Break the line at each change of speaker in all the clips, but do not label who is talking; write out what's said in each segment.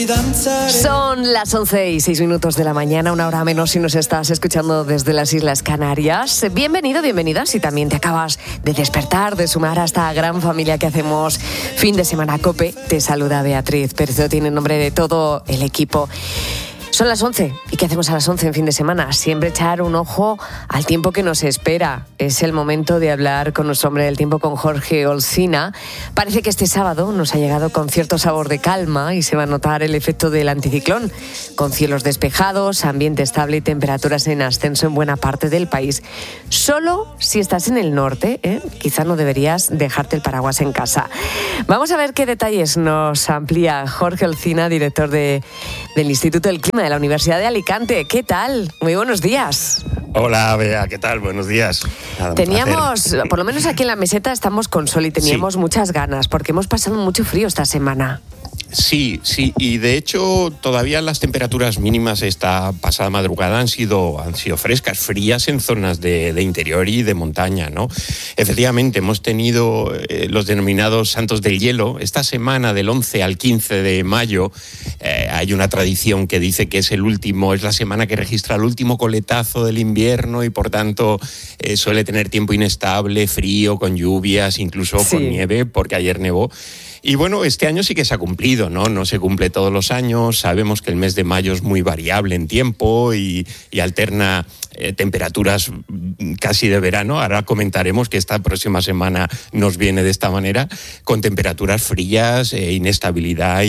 Son las 11:06 de la mañana, una hora menos si nos estás escuchando desde las Islas Canarias. Bienvenido, bienvenida si también te acabas de despertar, de sumar a esta gran familia que hacemos Fin de Semana COPE. Te saluda Beatriz Pérez, tiene el nombre de todo el equipo. Son las 11. ¿Y qué hacemos a las 11 en fin de semana? Siempre echar un ojo al tiempo que nos espera. Es el momento de hablar con nuestro hombre del tiempo, con Jorge Olcina. Parece que este sábado nos ha llegado con cierto sabor de calma y se va a notar el efecto del anticiclón, con cielos despejados, ambiente estable y temperaturas en ascenso en buena parte del país. Solo si estás en el norte, quizá no deberías dejarte el paraguas en casa. Vamos a ver qué detalles nos amplía Jorge Olcina, director del Instituto del Clima de la Universidad de Alicante. ¿Qué tal? Muy buenos días.
Hola, Bea, ¿qué tal? Buenos días.
Teníamos, por lo menos aquí en la meseta estamos con sol y teníamos muchas ganas porque hemos pasado mucho frío esta semana.
Sí, y de hecho todavía las temperaturas mínimas esta pasada madrugada han sido frescas, frías en zonas de interior y de montaña, ¿no? Efectivamente, hemos tenido los denominados santos del hielo. Esta semana, del 11 al 15 de mayo, hay una tradición que dice que es la semana que registra el último coletazo del invierno y por tanto suele tener tiempo inestable, frío, con lluvias, incluso con nieve, porque ayer nevó. Y bueno, este año sí que se ha cumplido, ¿no? No se cumple todos los años. Sabemos que el mes de mayo es muy variable en tiempo y alterna temperaturas casi de verano. Ahora comentaremos que esta próxima semana nos viene de esta manera, con temperaturas frías, inestabilidad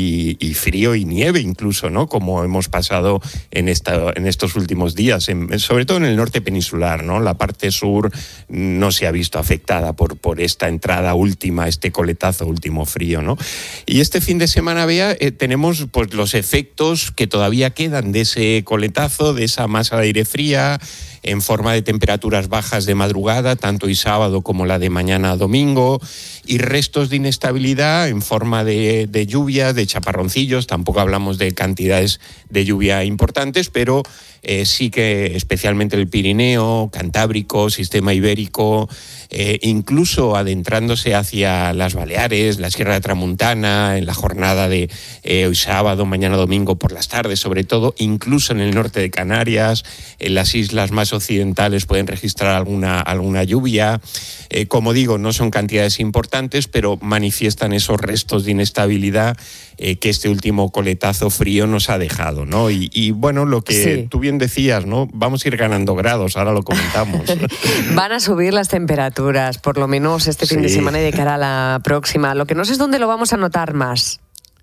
y frío y nieve incluso, ¿no? Como hemos pasado en estos últimos días, sobre todo en el norte peninsular, ¿no? La parte sur no se ha visto afectada por esta entrada última, este coletazo último frío, ¿no? Y este fin de semana, Bea, tenemos pues los efectos que todavía quedan de ese coletazo, de esa masa de aire fría, en forma de temperaturas bajas de madrugada, tanto hoy sábado como la de mañana a domingo, y restos de inestabilidad en forma de lluvia, de chaparroncillos. Tampoco hablamos de cantidades de lluvia importantes, pero sí que especialmente el Pirineo, Cantábrico, Sistema Ibérico, incluso adentrándose hacia las Baleares, la Sierra de Tramuntana, en la jornada de hoy sábado, mañana domingo por las tardes sobre todo, incluso en el norte de Canarias, en las islas más occidentales pueden registrar alguna lluvia. Como digo, no son cantidades importantes, pero manifiestan esos restos de inestabilidad que este último coletazo frío nos ha dejado, ¿no? Y bueno, lo que tú bien decías, ¿no? Vamos a ir ganando grados, ahora lo comentamos.
Van a subir las temperaturas, por lo menos este fin de semana y de cara a la próxima. Lo que no sé es dónde lo vamos a notar más.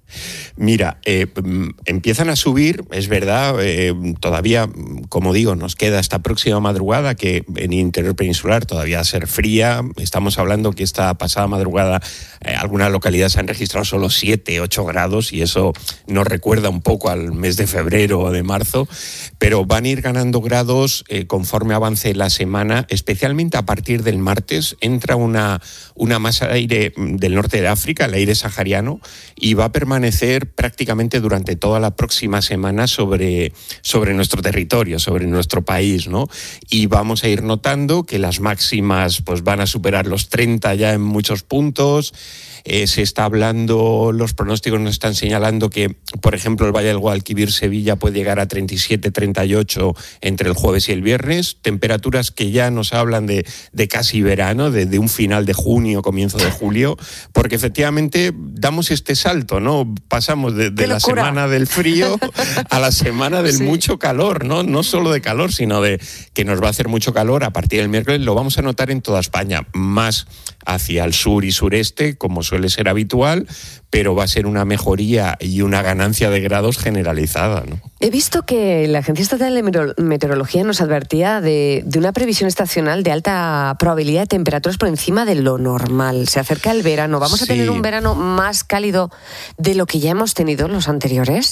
Mira, empiezan a subir, es verdad, todavía, como digo, nos queda esta próxima madrugada que en el interior peninsular todavía va a ser fría. Estamos hablando que esta pasada madrugada algunas localidades han registrado solo 7, 8 grados y eso nos recuerda un poco al mes de febrero o de marzo, pero van a ir ganando grados conforme avance la semana, especialmente a partir del martes. Entra una masa de aire del norte de África, el aire sahariano, y va a permanecer prácticamente durante toda la próxima semana sobre nuestro territorio, sobre nuestro país, ¿no? Y vamos a ir notando que las máximas pues van a superar los 30 ya en muchos puntos. Se está hablando, los pronósticos nos están señalando que, por ejemplo, el Valle del Guadalquivir, Sevilla, puede llegar a 37, 38 entre el jueves y el viernes, temperaturas que ya nos hablan de casi verano, de un final de junio, comienzo de julio, porque efectivamente damos este salto, ¿no? Pasamos de la semana del frío a la semana del mucho calor, ¿no? No solo de calor, sino de que nos va a hacer mucho calor a partir del miércoles. Lo vamos a notar en toda España, más hacia el sur y sureste, como suele ser habitual, pero va a ser una mejoría y una ganancia de grados generalizada, ¿no?
He visto que la Agencia Estatal de Meteorología nos advertía de una previsión estacional de alta probabilidad de temperaturas por encima de lo normal. Se acerca el verano. ¿Vamos a tener un verano más cálido de lo que ya hemos tenido en los anteriores?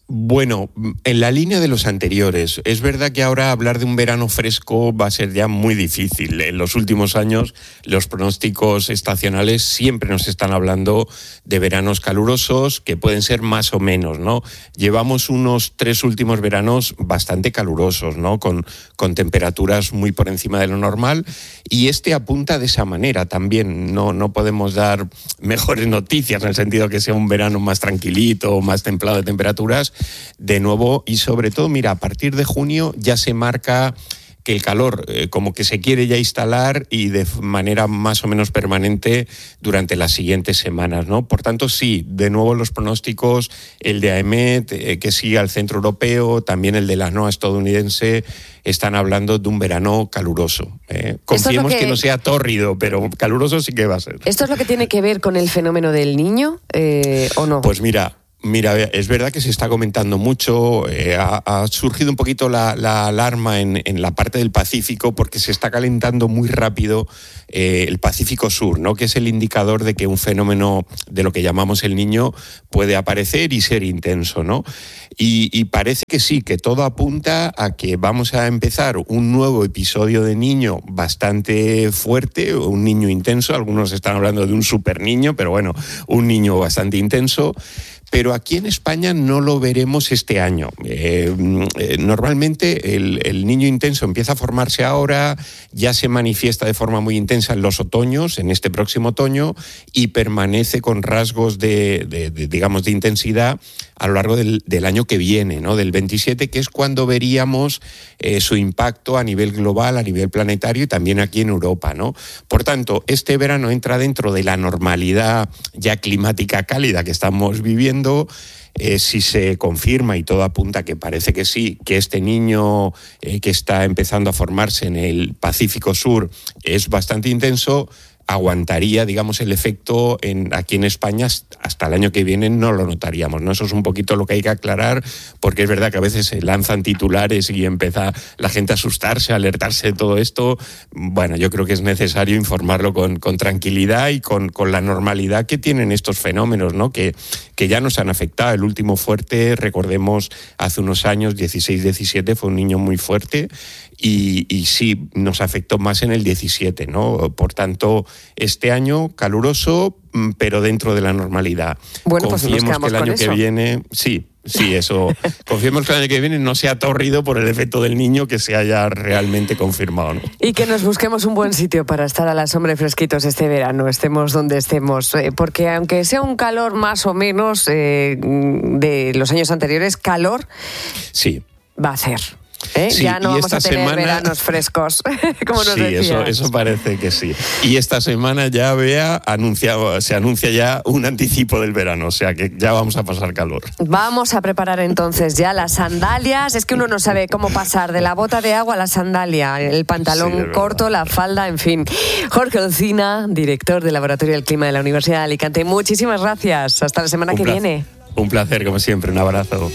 Bueno, en la línea de los anteriores. Es verdad que ahora hablar de un verano fresco va a ser ya muy difícil. En los últimos años, los pronósticos estacionales siempre nos están hablando de veranos calurosos, que pueden ser más o menos, ¿no? Llevamos unos 3 últimos veranos bastante calurosos, ¿no? Con temperaturas muy por encima de lo normal, y este apunta de esa manera también. No podemos dar mejores noticias en el sentido que sea un verano más tranquilito, más templado de temperaturas. De nuevo, y sobre todo, mira, a partir de junio ya se marca que el calor como que se quiere ya instalar y de manera más o menos permanente durante las siguientes semanas, ¿no? Por tanto, sí, de nuevo los pronósticos, el de AEMET, que sigue al centro europeo, también el de la NOAA estadounidense, están hablando de un verano caluroso. Confiemos que no sea tórrido, pero caluroso sí que va a ser.
¿Esto es lo que tiene que ver con el fenómeno del Niño o no?
Pues mira, es verdad que se está comentando mucho, ha surgido un poquito la alarma en la parte del Pacífico porque se está calentando muy rápido el Pacífico Sur, ¿no? Que es el indicador de que un fenómeno de lo que llamamos el Niño puede aparecer y ser intenso, ¿no? Y parece que sí, que todo apunta a que vamos a empezar un nuevo episodio de Niño bastante fuerte, un Niño intenso. Algunos están hablando de un super niño, pero bueno, un niño bastante intenso. Pero aquí en España no lo veremos este año. Normalmente el Niño intenso empieza a formarse ahora, ya se manifiesta de forma muy intensa en los otoños, en este próximo otoño, y permanece con rasgos de intensidad a lo largo del año que viene, ¿no? Del 27, que es cuando veríamos su impacto a nivel global, a nivel planetario y también aquí en Europa, ¿no? Por tanto, este verano entra dentro de la normalidad ya climática cálida que estamos viviendo. Si se confirma, y todo apunta que parece que sí, que este Niño que está empezando a formarse en el Pacífico Sur es bastante intenso, aguantaría, digamos, el efecto aquí en España hasta el año que viene no lo notaríamos, ¿no? Eso es un poquito lo que hay que aclarar, porque es verdad que a veces se lanzan titulares y empieza la gente a asustarse, a alertarse de todo esto. Bueno, yo creo que es necesario informarlo con tranquilidad y con la normalidad que tienen estos fenómenos, ¿no? Que ya nos han afectado. El último fuerte, recordemos, hace unos años, 16-17, fue un niño muy fuerte y sí, nos afectó más en el 17, ¿no? Por tanto, este año caluroso, pero dentro de la normalidad.
Bueno, pues
confiemos que el año que viene, sí, eso. Confiemos que el año que viene no sea tórrido por el efecto del Niño, que se haya realmente confirmado, ¿no?
Y que nos busquemos un buen sitio para estar a la sombra y fresquitos este verano, estemos donde estemos. Porque aunque sea un calor más o menos de los años anteriores, calor
sí
va a hacer.
Sí,
ya no vamos a tener veranos frescos, como nos decías.
Sí, eso parece que sí. Y esta semana ya se anuncia ya un anticipo del verano, o sea que ya vamos a pasar calor.
Vamos a preparar entonces ya las sandalias. Es que uno no sabe cómo pasar de la bota de agua a la sandalia, el pantalón corto, la falda, en fin. Jorge Olcina, director del Laboratorio del Clima de la Universidad de Alicante. Muchísimas gracias. Hasta la semana que viene.
Un placer, como siempre. Un abrazo.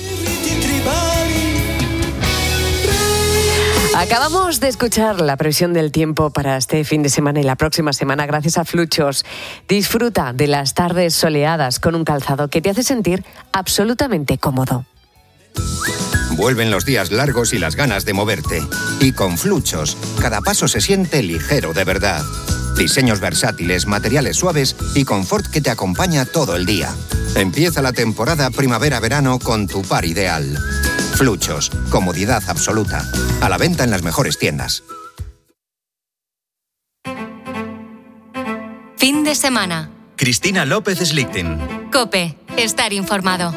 Acabamos de escuchar la previsión del tiempo para este fin de semana y la próxima semana gracias a Fluchos. Disfruta de las tardes soleadas con un calzado que te hace sentir absolutamente cómodo.
Vuelven los días largos y las ganas de moverte. Y con Fluchos, cada paso se siente ligero de verdad. Diseños versátiles, materiales suaves y confort que te acompaña todo el día. Empieza la temporada primavera-verano con tu par ideal. Fluchos, comodidad absoluta. A la venta en las mejores tiendas.
Fin de semana.
Cristina López Slichting.
COPE. Estar informado.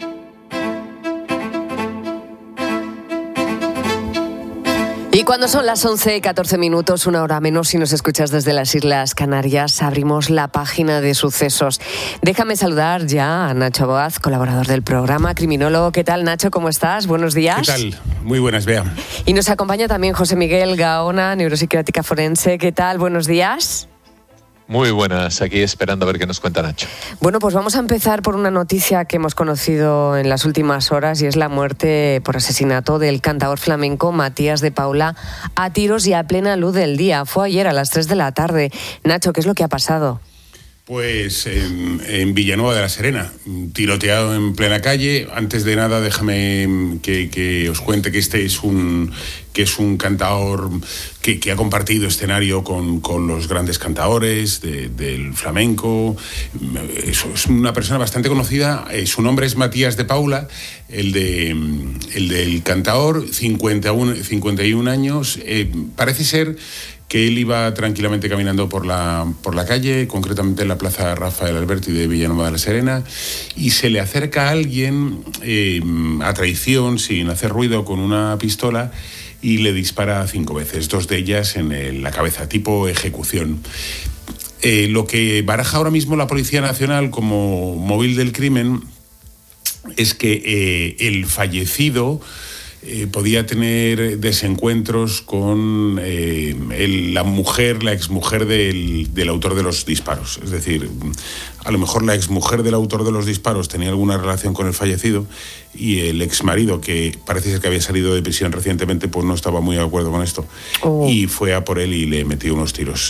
Y cuando son las 11:14, una hora menos, si nos escuchas desde las Islas Canarias, abrimos la página de sucesos. Déjame saludar ya a Nacho Boaz, colaborador del programa, criminólogo. ¿Qué tal, Nacho? ¿Cómo estás? Buenos días.
¿Qué tal? Muy buenas, Bea.
Y nos acompaña también José Miguel Gaona, neuropsiquiátrica forense. ¿Qué tal? Buenos días.
Muy buenas, aquí esperando a ver qué nos cuenta Nacho.
Bueno, pues vamos a empezar por una noticia que hemos conocido en las últimas horas y es la muerte por asesinato del cantador flamenco Matías de Paula a tiros y a plena luz del día. Fue ayer a las 3 de la tarde. Nacho, ¿qué es lo que ha pasado?
Pues en Villanueva de la Serena, tiroteado en plena calle. Antes de nada, déjame que os cuente que este es un cantaor que ha compartido escenario con los grandes cantaores del flamenco. Es una persona bastante conocida. Su nombre es Matías de Paula, el del cantaor, 51 años. Parece ser que él iba tranquilamente caminando por la calle, concretamente en la Plaza Rafael Alberti de Villanueva de la Serena, y se le acerca a alguien a traición, sin hacer ruido, con una pistola, y le dispara 5 veces, 2 de ellas en la cabeza, tipo ejecución. Lo que baraja ahora mismo la Policía Nacional como móvil del crimen es que el fallecido podía tener desencuentros con la exmujer del autor de los disparos. Es decir, a lo mejor la exmujer del autor de los disparos tenía alguna relación con el fallecido, y el exmarido, que parece ser que había salido de prisión recientemente, pues no estaba muy de acuerdo con esto. Y fue a por él y le metió unos tiros.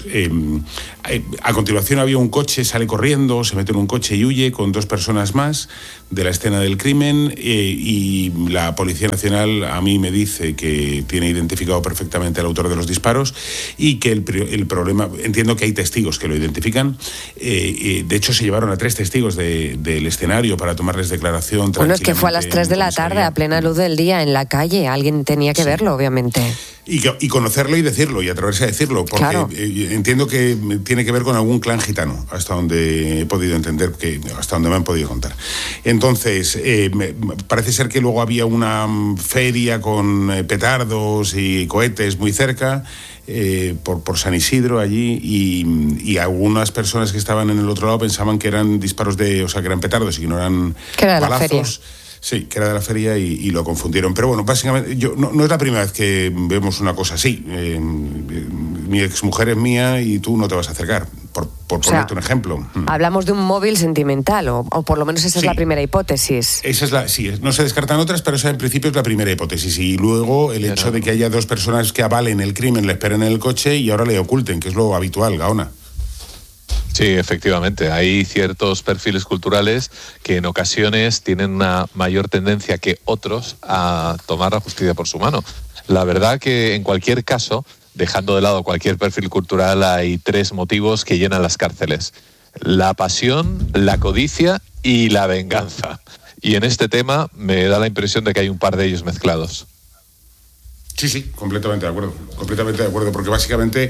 A continuación había un coche, sale corriendo, se mete en un coche y huye con 2 personas más de la escena del crimen, y la Policía Nacional a mí me dice que tiene identificado perfectamente al autor de los disparos, y que el problema, entiendo que hay testigos que lo identifican. De hecho, se llevaron a 3 testigos del escenario para tomarles declaración.
Bueno, es que fue a las 3 de la tarde, a plena luz del día, en la calle. Alguien tenía que verlo, obviamente.
Y conocerlo y decirlo, y atreverse a decirlo, porque claro, entiendo que tiene que ver con algún clan gitano, hasta donde he podido entender, hasta donde me han podido contar. Entonces, parece ser que luego había una feria con petardos y cohetes muy cerca, por San Isidro allí, y algunas personas que estaban en el otro lado pensaban que eran disparos que eran petardos y que no eran balazos. Sí, que era de la feria, y lo confundieron. Pero bueno, básicamente, no es la primera vez que vemos una cosa así. Mi exmujer es mía y tú no te vas a acercar, por ponerte un ejemplo.
Hablamos de un móvil sentimental, o por lo menos esa es la primera hipótesis.
Sí, no se descartan otras, pero esa en principio es la primera hipótesis. Y luego el hecho de que haya 2 personas que avalen el crimen, le esperen en el coche y ahora le oculten, que es lo habitual, Gaona.
Sí, efectivamente. Hay ciertos perfiles culturales que en ocasiones tienen una mayor tendencia que otros a tomar la justicia por su mano. La verdad que en cualquier caso, dejando de lado cualquier perfil cultural, hay 3 motivos que llenan las cárceles: la pasión, la codicia y la venganza. Y en este tema me da la impresión de que hay un par de ellos mezclados.
Sí, completamente de acuerdo, porque básicamente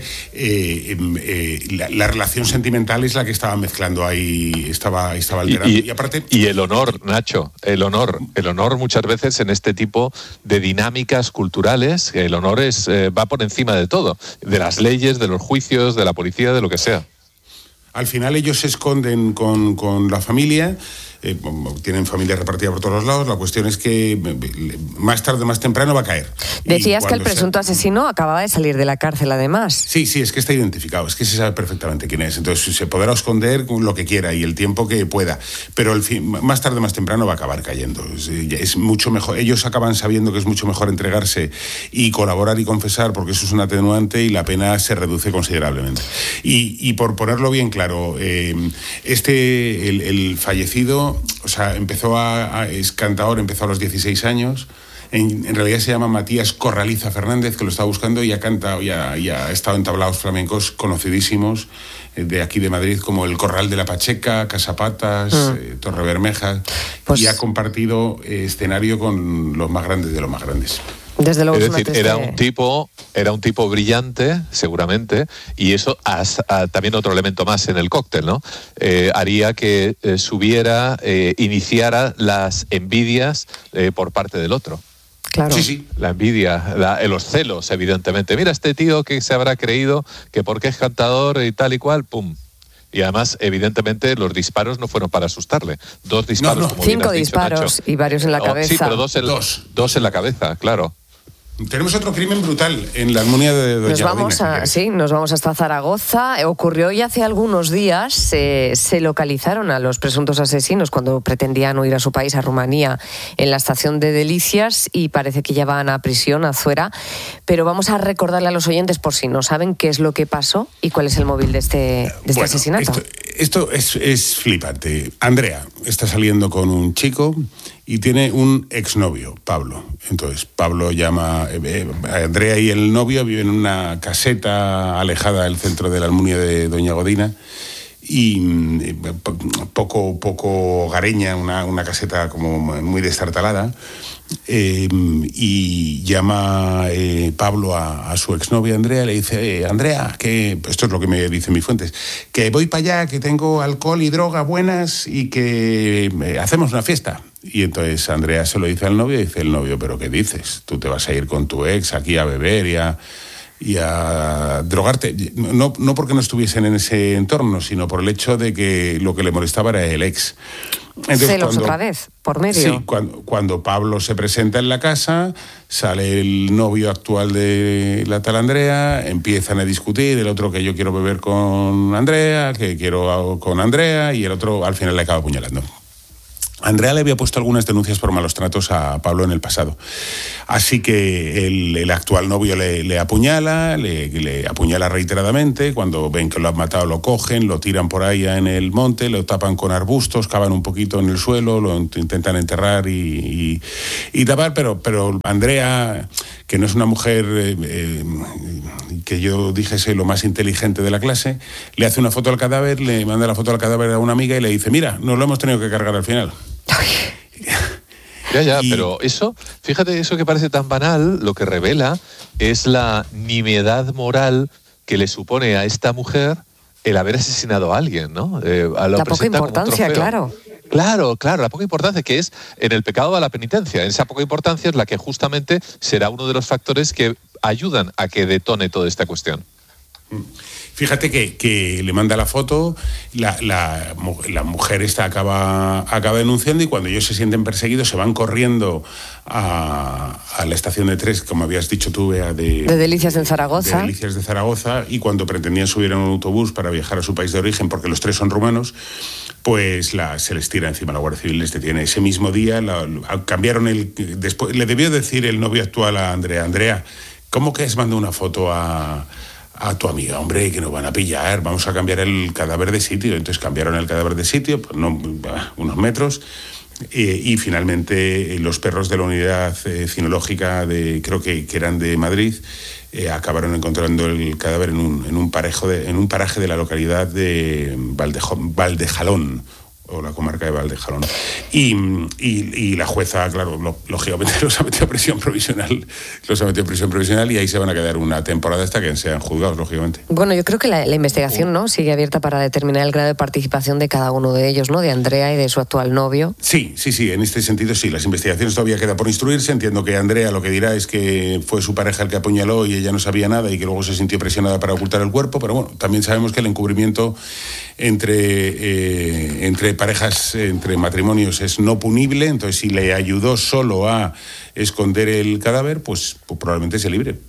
la relación sentimental es la que estaba mezclando ahí, estaba alterando. Y aparte...
Y el honor, Nacho, el honor muchas veces en este tipo de dinámicas culturales, el honor va por encima de todo, de las leyes, de los juicios, de la policía, de lo que sea.
Al final ellos se esconden con la familia, tienen familia repartida por todos los lados. La cuestión es que más tarde o más temprano va a caer.
Decías que el presunto asesino acababa de salir de la cárcel, además.
Sí, es que está identificado, es que se sabe perfectamente quién es. Entonces se podrá esconder lo que quiera y el tiempo que pueda, pero más tarde o más temprano va a acabar cayendo. Es mucho mejor. Ellos acaban sabiendo que es mucho mejor entregarse y colaborar y confesar, porque eso es un atenuante y la pena se reduce considerablemente. Y por ponerlo bien claro, el fallecido, es cantador, empezó a los 16 años. En realidad se llama Matías Corraliza Fernández, que lo está buscando, y ha cantado, y ha estado en tablaos flamencos conocidísimos de aquí de Madrid, como el Corral de la Pacheca, Casapatas, Torre Bermeja, y ha compartido escenario con los más grandes de los más grandes.
Desde luego,
es decir, era un tipo brillante, seguramente, y eso también otro elemento más en el cóctel, ¿no? Haría que iniciara las envidias por parte del otro.
Claro.
Sí.
La envidia, los celos, evidentemente. Mira, este tío que se habrá creído que porque es cantador y tal y cual, ¡pum! Y además, evidentemente, los disparos no fueron para asustarle. 2 disparos, como
5 disparos, Nacho, y varios en la cabeza.
Sí, pero dos en la cabeza, claro.
Tenemos otro crimen brutal en la Almunia de Doña Godina.
Nos vamos hasta Zaragoza. Ocurrió ya hace algunos días. Se localizaron a los presuntos asesinos cuando pretendían huir a su país, a Rumanía, en la estación de Delicias, y parece que ya van a prisión, a Zuera. Pero vamos a recordarle a los oyentes, por si no saben, qué es lo que pasó y cuál es el móvil de este asesinato.
Esto es flipante. Andrea está saliendo con un chico y tiene un exnovio, Pablo. Entonces, Pablo llama... Andrea y el novio viven en una caseta alejada del centro de la Almunia de Doña Godina y poco hogareña, una caseta como muy destartalada. Y llama Pablo a su exnovia Andrea y le dice: Andrea, que esto es lo que me dicen mis fuentes, que voy para allá, que tengo alcohol y droga buenas y que hacemos una fiesta. Y entonces Andrea se lo dice al novio y dice el novio: ¿pero qué dices? Tú te vas a ir con tu ex aquí a beber y a drogarte. No porque no estuviesen en ese entorno, sino por el hecho de que lo que le molestaba era el ex. Entonces,
celos otra vez, por medio.
Sí, cuando Pablo se presenta en la casa, sale el novio actual de la tal Andrea, empiezan a discutir, el otro que yo quiero beber con Andrea, que quiero con Andrea, y el otro al final le acaba apuñalando. Andrea le había puesto algunas denuncias por malos tratos a Pablo en el pasado. Así que el actual novio le apuñala, le apuñala reiteradamente. Cuando ven que lo han matado, lo cogen, lo tiran por ahí en el monte, lo tapan con arbustos, cavan un poquito en el suelo, lo intentan enterrar y tapar. Pero Andrea, que no es una mujer que yo dijese lo más inteligente de la clase, le hace una foto al cadáver, le manda la foto al cadáver a una amiga y le dice: mira, nos lo hemos tenido que cargar al final.
Ya, pero eso, fíjate, eso que parece tan banal, lo que revela es la nimiedad moral que le supone a esta mujer el haber asesinado a alguien, ¿no?
La poca importancia, claro.
Claro, la poca importancia, que es en el pecado de la penitencia. Esa poca importancia es la que justamente será uno de los factores que ayudan a que detone toda esta cuestión.
Fíjate que le manda la foto, la mujer esta acaba denunciando, y cuando ellos se sienten perseguidos se van corriendo a la estación de tres, como habías dicho tú, Bea, de
Delicias en Zaragoza.
De Delicias de Zaragoza, y cuando pretendían subir en un autobús para viajar a su país de origen, porque los tres son rumanos, pues se les tira encima, la Guardia Civil les detiene. Ese mismo día cambiaron después le debió decir el novio actual a Andrea, ¿cómo que es manda una foto a tu amiga? Hombre, que nos van a pillar, vamos a cambiar el cadáver de sitio. Entonces cambiaron el cadáver de sitio, pues unos metros, y finalmente los perros de la unidad cinológica creo que eran de Madrid, acabaron encontrando el cadáver en un paraje de la localidad de Valdejalón, o la comarca de Valdejalón. Y la jueza, claro, lógicamente los ha metido a prisión provisional, y ahí se van a quedar una temporada hasta que sean juzgados, lógicamente.
Bueno, yo creo que la investigación, ¿no?, sigue abierta para determinar el grado de participación de cada uno de ellos, ¿no?, de Andrea y de su actual novio.
Sí, en este sentido sí, las investigaciones todavía quedan por instruirse. Entiendo que Andrea lo que dirá es que fue su pareja el que apuñaló y ella no sabía nada y que luego se sintió presionada para ocultar el cuerpo, pero bueno, también sabemos que el encubrimiento entre parejas, entre matrimonios, es no punible. Entonces, si le ayudó solo a esconder el cadáver, pues probablemente se libre.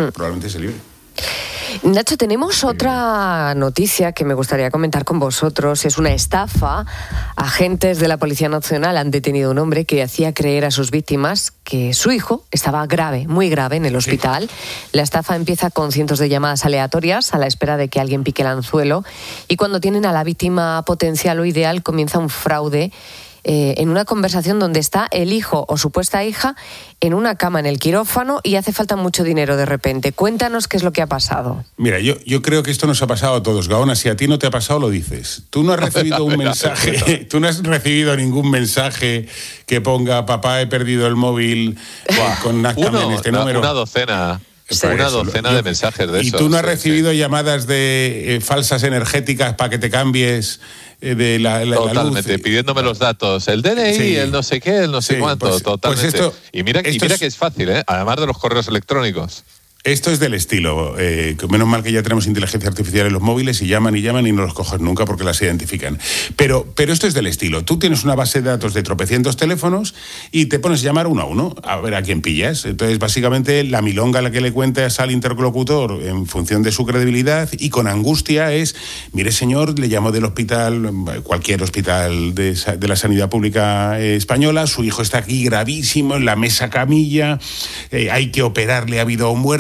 Nacho, tenemos otra noticia que me gustaría comentar con vosotros. Es una estafa. Agentes de la Policía Nacional han detenido a un hombre que hacía creer a sus víctimas que su hijo estaba grave, muy grave, en el hospital. Sí. La estafa empieza con cientos de llamadas aleatorias a la espera de que alguien pique el anzuelo, y cuando tienen a la víctima potencial o ideal comienza un fraude en una conversación donde está el hijo o supuesta hija en una cama en el quirófano y hace falta mucho dinero de repente. Cuéntanos qué es lo que ha pasado.
Mira, yo creo que esto nos ha pasado a todos, Gaona. Si a ti no te ha pasado, lo dices. Tú no has recibido un mensaje, tú no has recibido ningún mensaje que ponga: papá, he perdido el móvil, conáctame en este número.
Una docena. Sí. Una docena de mensajes de eso.
Y tú no has recibido llamadas de falsas energéticas para que te cambies de la
totalmente,
luz.
Pidiéndome los datos, el DNI, sí, el no sé qué, el no sé cuánto,
pues,
totalmente.
Pues
y mira que es fácil, además de los correos electrónicos.
Esto es del estilo, menos mal que ya tenemos inteligencia artificial en los móviles y llaman y no los coges nunca porque las identifican. Pero esto es del estilo. Tú tienes una base de datos de tropecientos teléfonos y te pones a llamar uno a uno a ver a quién pillas. Entonces, básicamente, la milonga a la que le cuentas al interlocutor en función de su credibilidad y con angustia es: mire, señor, le llamo del hospital, cualquier hospital de la sanidad pública española, su hijo está aquí gravísimo, en la mesa camilla, hay que operarle, ha habido muerte.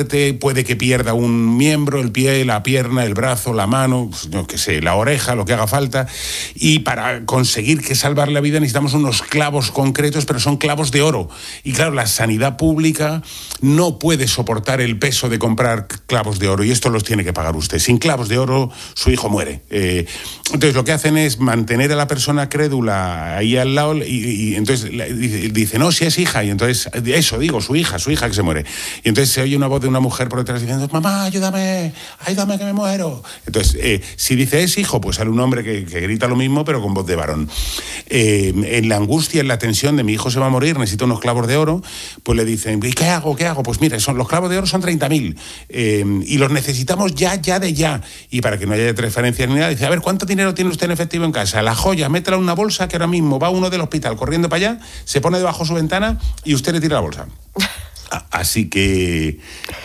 fuerte, puede que pierda un miembro, el pie, la pierna, el brazo, la mano, no que sé, la oreja, lo que haga falta. Y para conseguir que salvar la vida necesitamos unos clavos concretos, pero son clavos de oro. Y claro, la sanidad pública no puede soportar el peso de comprar clavos de oro, y esto los tiene que pagar usted. Sin clavos de oro, su hijo muere. Entonces lo que hacen es mantener a la persona crédula ahí al lado, y entonces dice, no, si es hija, y entonces, eso digo, su hija que se muere. Y entonces se oye una voz de una mujer por detrás diciendo, mamá, ayúdame que me muero. Entonces, si dice es hijo, pues sale un hombre que grita lo mismo, pero con voz de varón. En la angustia, en la tensión de mi hijo se va a morir, necesito unos clavos de oro, pues le dicen, ¿y qué hago? Pues mire, los clavos de oro son 30.000, y los necesitamos ya. Y para que no haya transferencias ni nada, dice, a ver, ¿cuánto dinero tiene usted en efectivo en casa? La joya, métela en una bolsa, que ahora mismo va uno del hospital corriendo para allá, se pone debajo de su ventana y usted le tira la bolsa. Así que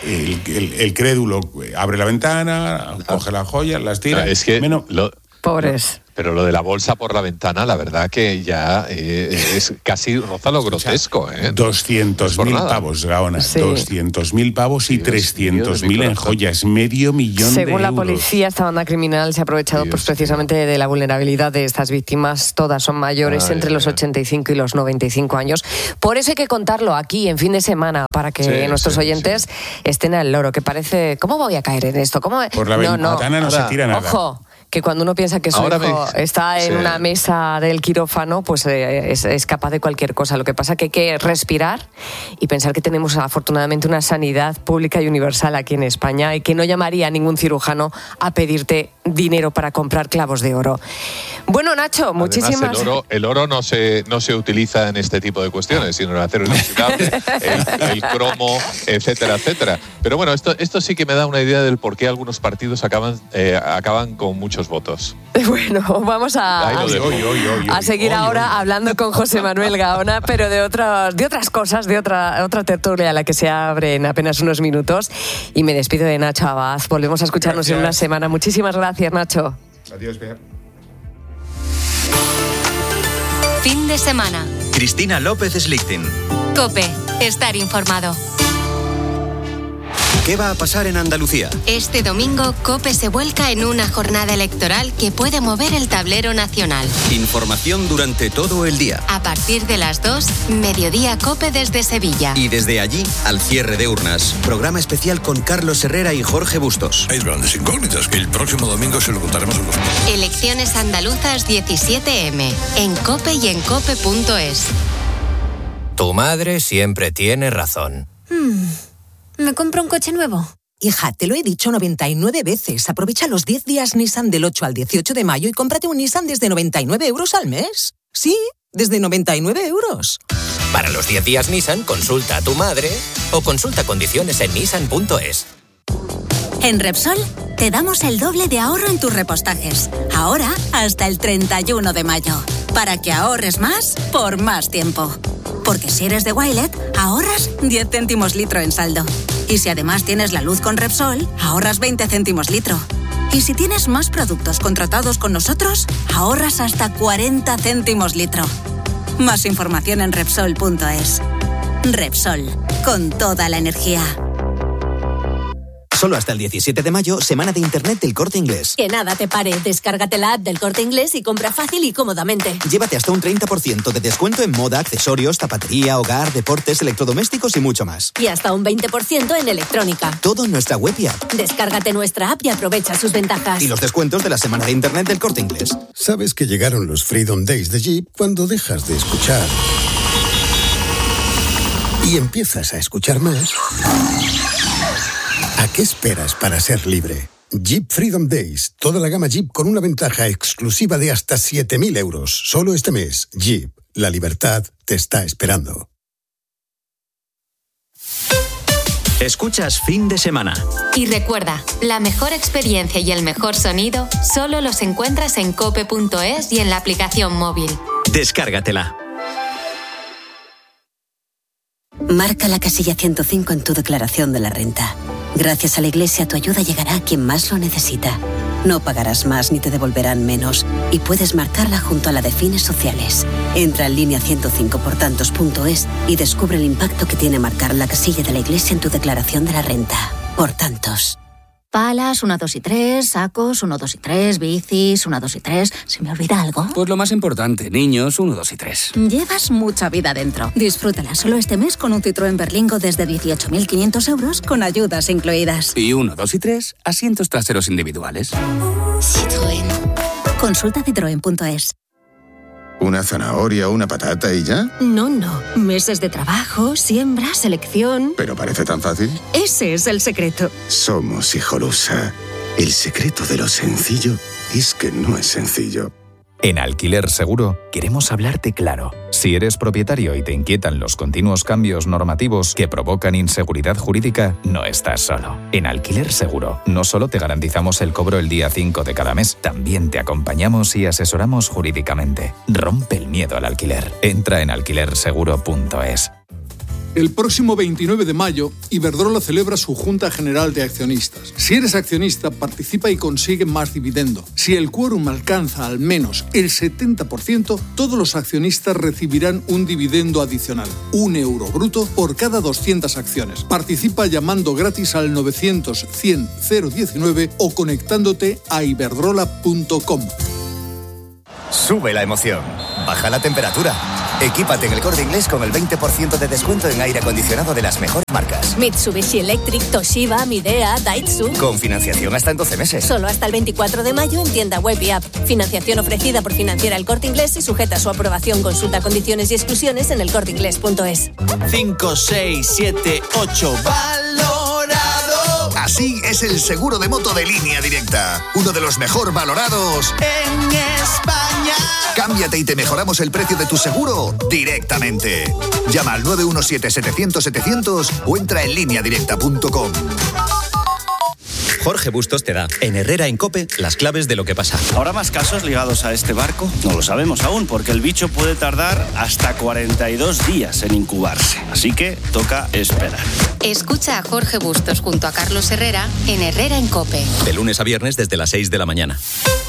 el crédulo abre la ventana, coge las joyas, las tira.
Es que
pobres.
Pero lo de la bolsa por la ventana, la verdad que ya es casi roza lo grotesco.
200.000 pavos, Gaona. Sí. 200.000 pavos y 300.000 en joyas. $500.000 de euros.
Según la policía, esta banda criminal se ha aprovechado precisamente de la vulnerabilidad de estas víctimas. Todas son mayores entre los 85 y los 95 años. Por eso hay que contarlo aquí en fin de semana, para que nuestros oyentes estén al loro. Que parece, ¿cómo voy a caer en esto?
Por la ventana no se tira nada.
Ojo, que cuando uno piensa que su hijo está en una mesa del quirófano, pues es capaz de cualquier cosa. Lo que pasa es que hay que respirar y pensar que tenemos afortunadamente una sanidad pública y universal aquí en España, y que no llamaría a ningún cirujano a pedirte dinero para comprar clavos de oro. Bueno, Nacho, muchísimas...
El oro no se utiliza en este tipo de cuestiones, sino en el acero inoxidable, el cromo, etcétera, etcétera. Pero bueno, esto sí que me da una idea del por qué algunos partidos acaban con muchos votos.
Bueno, vamos a seguir ahora hablando con José Manuel Gaona, pero de otras cosas, de otra tertulia a la que se abre en apenas unos minutos. Y me despido de Nacho Abad. Volvemos a escucharnos en una semana. Muchísimas gracias, Nacho.
Adiós, Bea.
Fin de semana.
Cristina López Slichting.
COPE. Estar informado.
¿Qué va a pasar en Andalucía?
Este domingo, COPE se vuelca en una jornada electoral que puede mover el tablero nacional.
Información durante todo el día.
A partir de las 2, Mediodía COPE desde Sevilla.
Y desde allí, al cierre de urnas. Programa especial con Carlos Herrera y Jorge Bustos.
Hay grandes incógnitas que el próximo domingo se lo contaremos a los...
Elecciones andaluzas 17M. En COPE y en COPE.es.
Tu madre siempre tiene razón.
¿Me compro un coche nuevo?
Hija, te lo he dicho 99 veces. Aprovecha los 10 días Nissan del 8 al 18 de mayo y cómprate un Nissan desde 99 euros al mes. Sí, desde 99 euros.
Para los 10 días Nissan, consulta a tu madre o consulta condiciones en nissan.es.
En Repsol, te damos el doble de ahorro en tus repostajes. Ahora, hasta el 31 de mayo. Para que ahorres más, por más tiempo. Porque si eres de Wilet, ahorras 10 céntimos litro en saldo. Y si además tienes la luz con Repsol, ahorras 20 céntimos litro. Y si tienes más productos contratados con nosotros, ahorras hasta 40 céntimos litro. Más información en Repsol.es. Repsol, con toda la energía.
Solo hasta el 17 de mayo, semana de Internet del Corte Inglés.
Que nada te pare, descárgate la app del Corte Inglés y compra fácil y cómodamente.
Llévate hasta un 30% de descuento en moda, accesorios, zapatería, hogar, deportes, electrodomésticos y mucho más.
Y hasta un 20% en electrónica.
Todo en nuestra web y app.
Descárgate nuestra app y aprovecha sus ventajas.
Y los descuentos de la semana de Internet del Corte Inglés.
¿Sabes que llegaron los Freedom Days de Jeep cuando dejas de escuchar y empiezas a escuchar más? ¿A qué esperas para ser libre? Jeep Freedom Days. Toda la gama Jeep con una ventaja exclusiva de hasta 7.000 euros. Solo este mes. Jeep. La libertad te está esperando.
Escuchas Fin de Semana.
Y recuerda, la mejor experiencia y el mejor sonido solo los encuentras en cope.es y en la aplicación móvil.
Descárgatela.
Marca la casilla 105 en tu declaración de la renta. Gracias a la Iglesia, tu ayuda llegará a quien más lo necesita. No pagarás más ni te devolverán menos. Y puedes marcarla junto a la de fines sociales. Entra en línea 105portantos.es y descubre el impacto que tiene marcar la casilla de la Iglesia en tu declaración de la renta. Por tantos.
Palas, 1, 2 y 3, sacos, 1, 2 y 3, bicis, 1, 2 y 3. ¿Se me olvida algo?
Pues lo más importante, niños, 1, 2 y 3.
Llevas mucha vida dentro. Disfrútala solo este mes con un Citroën Berlingo desde 18.500 euros con ayudas incluidas.
Y 1, 2 y 3, asientos traseros individuales.
Citroën. Consulta citroen.es.
¿Una zanahoria o una patata y ya?
No. Meses de trabajo, siembra, selección.
¿Pero parece tan fácil?
Ese es el secreto.
Somos Hijolusa. El secreto de lo sencillo es que no es sencillo.
En Alquiler Seguro queremos hablarte claro. Si eres propietario y te inquietan los continuos cambios normativos que provocan inseguridad jurídica, no estás solo. En Alquiler Seguro no solo te garantizamos el cobro el día 5 de cada mes, también te acompañamos y asesoramos jurídicamente. Rompe el miedo al alquiler. Entra en alquilerseguro.es.
El próximo 29 de mayo, Iberdrola celebra su Junta General de Accionistas. Si eres accionista, participa y consigue más dividendo. Si el quórum alcanza al menos el 70%, todos los accionistas recibirán un dividendo adicional, €1 bruto por cada 200 acciones. Participa llamando gratis al 900-100-019 o conectándote a iberdrola.com.
Sube la emoción, baja la temperatura. Equípate en El Corte Inglés con el 20% de descuento en aire acondicionado de las mejores marcas.
Mitsubishi Electric, Toshiba, Midea, Daitsu.
Con financiación hasta en 12 meses.
Solo hasta el 24 de mayo en tienda web y app. Financiación ofrecida por Financiera El Corte Inglés y sujeta a su aprobación. Consulta condiciones y exclusiones en elcorteinglés.es.
5, 6, 7, 8. ¡Valorado!
Así es el seguro de moto de Línea Directa. Uno de los mejor valorados
en España.
Cámbiate y te mejoramos el precio de tu seguro directamente. Llama al 917-700-700 o entra en lineadirecta.com.
Jorge Bustos te da, en Herrera en COPE, las claves de lo que pasa.
¿Habrá más casos ligados a este barco? No lo sabemos aún, porque el bicho puede tardar hasta 42 días en incubarse. Así que toca esperar.
Escucha a Jorge Bustos junto a Carlos Herrera en Herrera en COPE.
De lunes a viernes desde las 6 de la mañana.